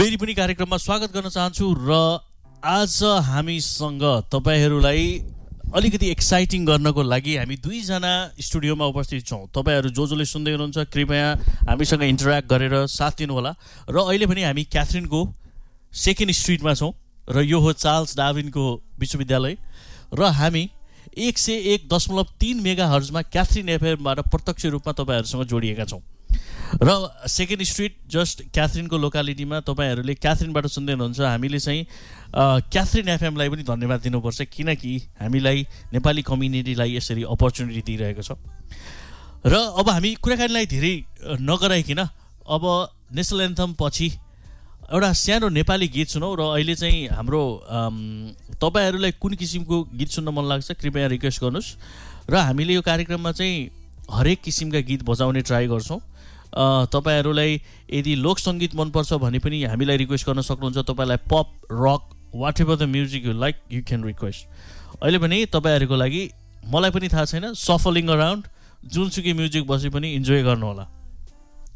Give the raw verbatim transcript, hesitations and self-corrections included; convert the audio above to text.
फेरि पनि कार्यक्रममा स्वागत गर्न चाहन्छु र आज हामीसँग तपाईहरूलाई अलिकति एक्साइटिङ गर्नको लागि हामी दुईजना स्टुडियोमा उपस्थित छौँ। तपाईँहरू जो जसले सुन्दै हुनुहुन्छ कृपया हामीसँग इन्टरेक्ट गरेर साथ दिनुहोला। र अहिले पनि हामी क्याथरिनको सेकेन्ड स्ट्रिटमा छौँ र यो हो चार्ल्स डार्विनको विश्वविद्यालय र हामी एक सय एक दशमलव तीन मेगा हर्जमा क्याथरिन एफएमबाट प्रत्यक्ष रूपमा तपाईँहरूसँग जोडिएका छौँ। र सेकेन्ड स्ट्रिट जस्ट क्याथरिनको लोकालिटीमा तपाईँहरूले क्याथरिनबाट सुन्दै हुनुहुन्छ। हामीले चाहिँ क्याथरिन एफएमलाई पनि धन्यवाद दिनुपर्छ, किनकि हामीलाई नेपाली कम्युनिटीलाई यसरी अपर्च्युनिटी दिइरहेको छ। र अब हामी कुराकानीलाई धेरै नगराइकन अब नेसनल एन्थम पछि एउटा सानो नेपाली गीत सुनौँ। र अहिले चाहिँ हाम्रो तपाईँहरूलाई कुन किसिमको गीत सुन्न मन लाग्छ कृपया रिक्वेस्ट गर्नुहोस् र हामीले यो कार्यक्रममा चाहिँ हरेक किसिमका गीत बजाउने ट्राई गर्छौँ। तपाईँहरूलाई यदि लोक सङ्गीत मनपर्छ भने पनि हामीलाई रिक्वेस्ट गर्न सक्नुहुन्छ। तपाईँलाई pop rock what ever the music you like you can request. अहिले पनि तपाईँहरूको लागि मलाई पनि थाहा छैन सफलिङ अराउन्ड जुनसुकै म्युजिक बसे पनि इन्जोय गर्नुहोला।